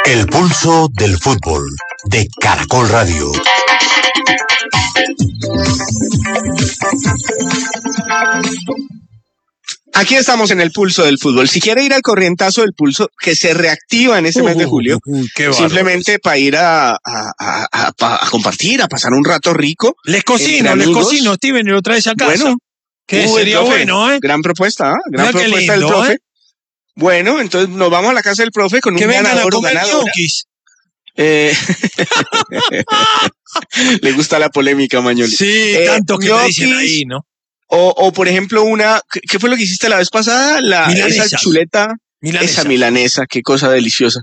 El pulso del fútbol de Caracol Radio. Aquí estamos en el pulso del fútbol. Si quiere ir al corrientazo del pulso, que se reactiva en este mes de julio, simplemente para ir a compartir, a pasar un rato rico. Les cocino, Steven, y lo traes a casa. Bueno, que sería profe, bueno, ¿eh? Gran propuesta, Gran propuesta lindo, del profe. Bueno, entonces nos vamos a la casa del profe con que un ganador o ganadora. Le gusta la polémica, Mañoli. Sí, tanto que te dicen ahí, ¿no? O por ejemplo, ¿qué fue lo que hiciste la vez pasada? Esa chuleta, esa milanesa, qué cosa deliciosa.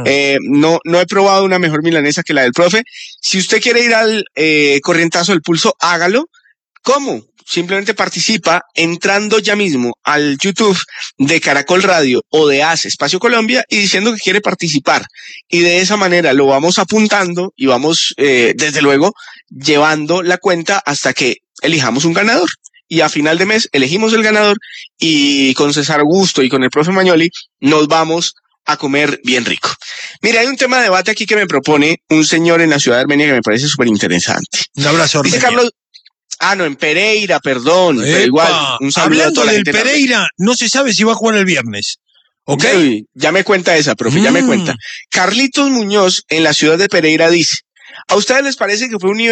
No he probado una mejor milanesa que la del profe. Si usted quiere ir al corrientazo del pulso, hágalo. ¿Cómo? Simplemente participa entrando ya mismo al YouTube de Caracol Radio o de ACE Espacio Colombia y diciendo que quiere participar. Y de esa manera lo vamos apuntando y vamos, desde luego, llevando la cuenta hasta que elijamos un ganador. Y a final de mes elegimos el ganador y con César Augusto y con el profe Mañoli nos vamos a comer bien rico. Mira, hay un tema de debate aquí que me propone un señor en la ciudad de Armenia que me parece súper interesante. Un abrazo, Armenia. Dice Carlos... no, en Pereira, perdón, pero igual, un saludo hablando a toda la del gente Pereira, no se sabe si va a jugar el viernes. ¿Ok? Ya me cuenta esa, profe, ya me cuenta. Carlitos Muñoz en la ciudad de Pereira dice, ¿a ustedes les parece que fue un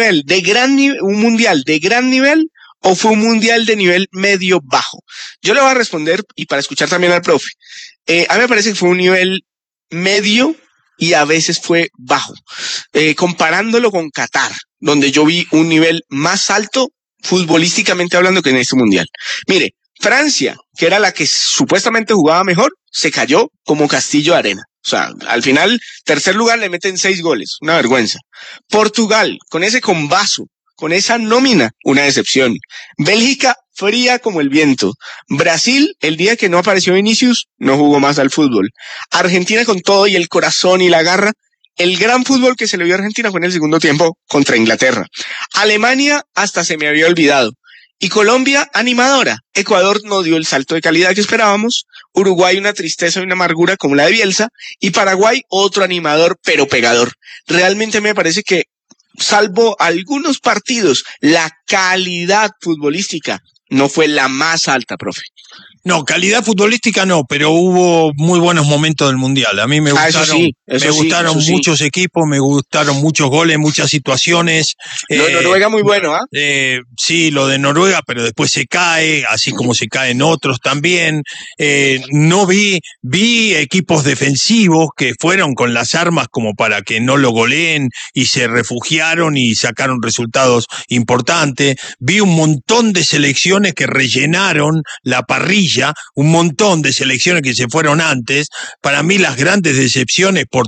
mundial de gran nivel o fue un mundial de nivel medio bajo? Yo le voy a responder y para escuchar también al profe. A mí me parece que fue un nivel medio y a veces fue bajo. Comparándolo con Qatar, donde yo vi un nivel más alto futbolísticamente hablando que en este mundial. Mire, Francia, que era la que supuestamente jugaba mejor, se cayó como castillo de arena. O sea, al final, tercer lugar le meten 6 goles, una vergüenza. Portugal, con ese combazo, con esa nómina, una decepción. Bélgica, fría como el viento. Brasil, el día que no apareció Vinicius, no jugó más al fútbol. Argentina con todo y el corazón y la garra. El gran fútbol que se le vio a Argentina fue en el segundo tiempo contra Inglaterra. Alemania hasta se me había olvidado. Y Colombia, animadora. Ecuador no dio el salto de calidad que esperábamos. Uruguay, una tristeza y una amargura como la de Bielsa. Y Paraguay, otro animador pero pegador. Realmente me parece que, salvo algunos partidos, la calidad futbolística no fue la más alta, profe. No, calidad futbolística no, pero hubo muy buenos momentos del Mundial. A mí me gustaron muchos equipos, me gustaron muchos goles, muchas situaciones. Lo de Noruega muy bueno, ¿ah? Sí, lo de Noruega, pero después se cae, así como se caen otros también. No vi equipos defensivos que fueron con las armas como para que no lo goleen y se refugiaron y sacaron resultados importantes. Vi un montón de selecciones que rellenaron la parrilla, un montón de selecciones que se fueron antes. Para mí las grandes decepciones por